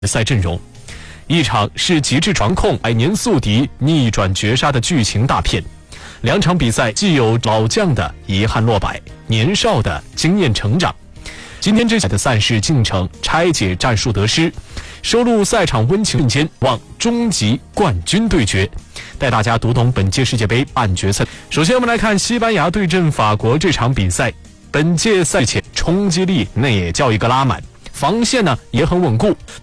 赛阵容。一场是极致传控、百年宿敌逆转绝杀的剧情大片，两场比赛既有老将的遗憾落败，年少的经验成长。今天这场的赛事进程拆解战术得失，收录赛场温情瞬间，望终极冠军对决，带大家读懂本届世界杯半决赛。首先我们来看西班牙对阵法国这场比赛，本届赛前冲击力那也叫一个拉满，防线呢也很稳固。